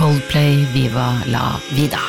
Coldplay Viva la Vida.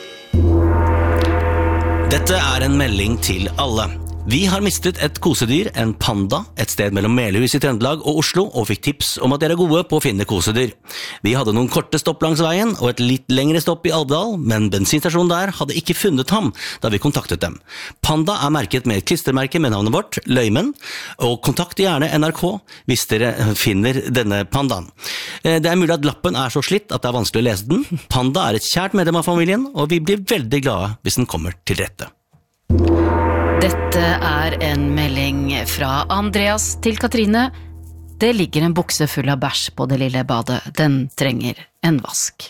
Dette en melding til alle. Vi har mistet et kosedyr, en panda, et sted mellom Melhus i Trøndelag og Oslo, og fikk tips om at dere gode på å finne kosedyr. Vi hadde noen korte stopp langs veien, og et litt lengre stopp i Alvdal, men bensinstasjonen der hadde ikke funnet ham da vi kontaktet dem. Panda merket med et klistermerke med navnet vårt, Løymen, og kontakt gjerne NRK hvis dere finner denne pandaen. Det mulig at lappen så slitt at det vanskelig å lese den. Panda et kjært medlem av familien, og vi blir veldig glade hvis den kommer til rette. Dette en melding fra Andreas til Katrine. Det ligger en bukse full av bæsj på det lille badet. Den trenger en vask.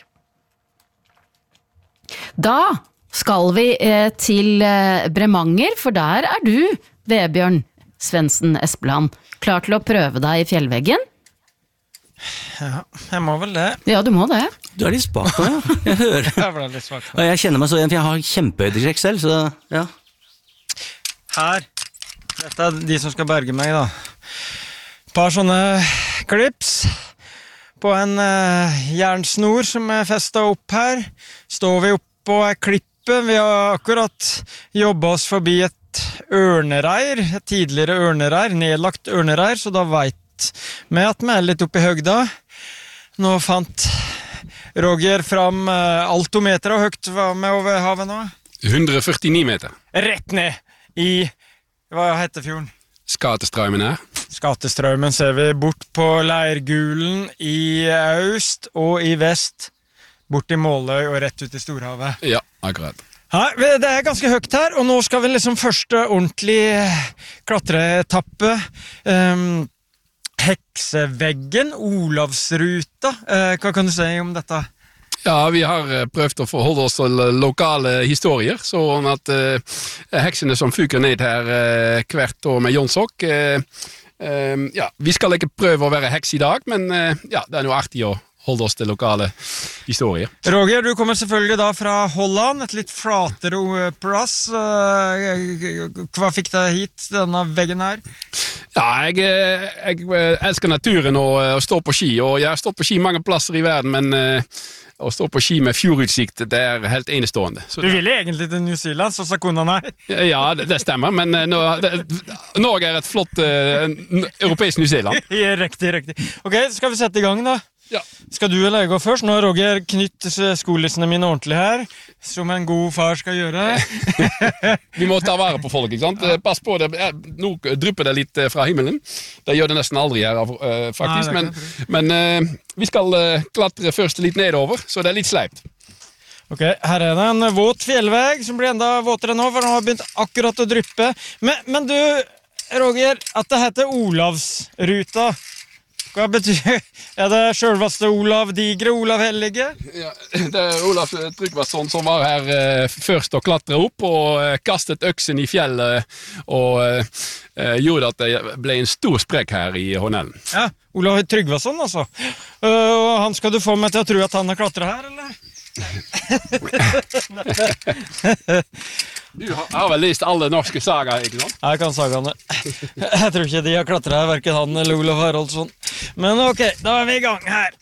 Da skal vi til Bremanger, for der du, Vebjørn Svendsen Espeland, klar til å prøve deg i fjellveggen? Ja, jeg må vel det. Ja, du må det. Du litt spak nå, ja. Jeg hører. Jeg ble litt svak. Og jeg kjenner meg så igjen, for jeg har kjempehøydeskrekk selv, så ja. Her, dette de som skal berge meg da. Et par sånne klips på en jernsnor som festet opp her. Står vi opp på klippe. Vi har akkurat jobbet oss forbi et ørnereir, et tidligere ørnereir, nedlagt ørnereir, så da vet vi at vi litt oppe i høgda. Nå fant Roger fram altometer, og høyt var vi over havet nå? 149 meter. Rett ned i, hva heter fjorden? Skatestraumen Skatestraumen ser vi bort på Leirgulen i øst og i vest, bort i Måløy og rett ut i Storhavet. Ja, akkurat. Her, det ganske høyt her, og nå skal vi liksom første ordentlig klatreetappe. Hekseveggen, Olavsruta. Hva kan du si om dette? Ja, vi har prøvd å forholde oss til lokale historier, sånn at heksene som fyker ned her hvert år med Jonsok, ja, vi skal ikke prøve å være heks i dag, men ja, det noe artig å holde oss til lokale historier. Roger, du kommer selvfølgelig da fra Holland, et litt flatere plass. Hva fikk deg hit, denne veggen her? Ja, jeg elsker naturen og stå på ski, og jeg har stått på ski mange plasser i verden, men å stå på ski med fjordutsikt, det helt enestående. Så du ville egentlig til New Zealand, så sa kona nei? Ja, det stemmer, men Norge et flott europeisk New Zealand. Ja, riktig. Ok, skal vi sette i gang da? Ja. Skal du eller jeg gå først? Nå har Roger knytt skolissene mine ordentlig her, som en god far skal gjøre. Vi må ta vare på folk, ikke sant? Pass på det, nå drypper det litt fra himmelen. Det gjør det nesten aldri her, faktisk. Nei, men vi skal klatre først litt nedover, så det litt sleipt. Ok, her det en våt fjellveg som blir enda våtere nå, for den har begynt akkurat å dryppe. Men du, Roger, at det heter Olavsruta, hva betyr det selveste Olav Digre, Olav Hellige? Ja, det Olav Tryggvason som var her først og klatre opp og kastet øksen i fjellet og gjorde at det ble en stor sprekk her i Hånellen. Ja, Olav Tryggvason altså. Og han skal du få meg til å tro at han har klatret her, eller? Du har vel lest alle norske sager, ikke sant? Jeg kan sagaene. Jeg tror ikke de har klatret her, hverken han eller Olav Haraldsson. Men ok, da vi i gang her.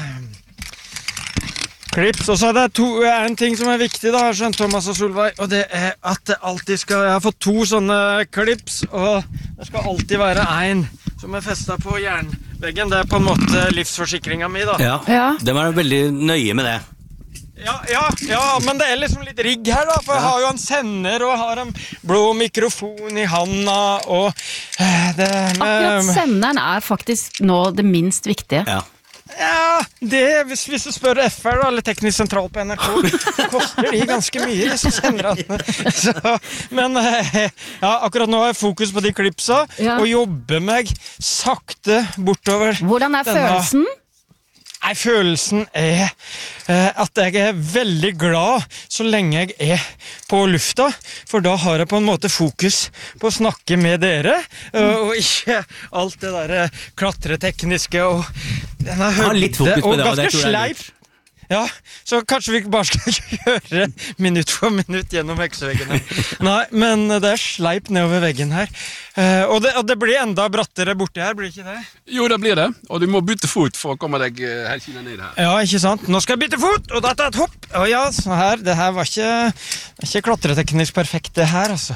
Klips, og så det en ting som viktig da, skjønt Thomas og Solveig, og det at det alltid skal, jeg har fått 2 sånne klips, og det skal alltid være en som festet på jernveggen. Det på en måte livsforsikringen min da. Ja, det var veldig nøye med det. Ja, men det liksom litt rigg her da, for jeg har jo en sender og har en blå mikrofon i handa, og det Akkurat senderen faktisk nå det minst viktige. Ja, det, hvis du spør FR da, eller Teknisk Sentral på NRK, så koster de ganske mye, disse senderne. Men ja, akkurat nå har jeg fokus på de klipsa, og jobber meg sakte bortover. Hvordan følelsen? Nei, følelsen at jeg veldig glad så lenge jeg på lufta, for da har jeg på en måte fokus på å snakke med dere, og ikke alt det der klatretekniske og denne høyde, og ganske sleip. Ja, så kanskje vi bare skal gjøre minutt for minutt gjennom hekseveggen her. Nei, men det sleip nedover veggen her. Og det blir enda brattere borti her, blir ikke det? Jo, det blir det. Og du må bytte fot for å komme deg helt kina ned her. Ja, ikke sant? Nå skal jeg bytte fot, og da tar jeg et hopp. Å ja, så her, det her var ikke klatreteknisk perfekt det her, altså.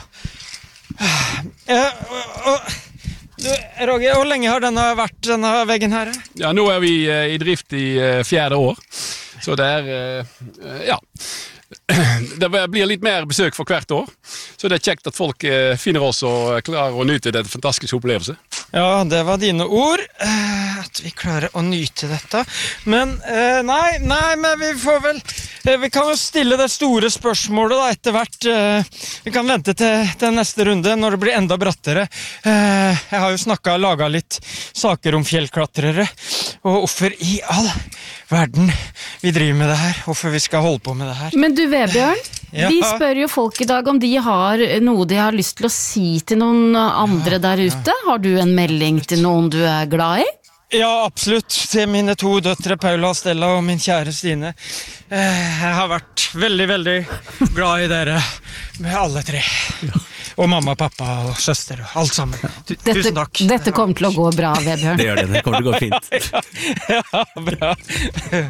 Roger, hvor lenge har denne veggen her? Ja, nå vi i drift i 4. år. Så det ja, det blir litt mer besøk for hvert år. Så det kjekt at folk finner oss og klarer å nyte det fantastiske opplevelse. Ja, det var dine ord, at vi klarer å nyte dette. Men, nei, men vi får vel, vi kan jo stille det store spørsmålet da, etter hvert. Vi kan vente til neste runde, når det blir enda brattere. Jeg har jo laget litt saker om fjellklatrere, og hvorfor i all verden vi driver med det her, hvorfor vi skal holde på med det her. Men du, Vebjørn, Ja. vi spør jo folk i dag om de har noe de har lyst til å si til noen andre der ute. Har du en melding til noen du er glad i? Ja, absolutt. Til mine 2 døtre, Paula og Stella, og min kjære Stine. Jeg har vært veldig, veldig glad i dere, med alle 3. Og mamma, pappa og søster og alt sammen. Tusen takk. Dette kommer til å gå bra, Vebjørn. Det gjør det kommer til å gå fint. Ja, bra.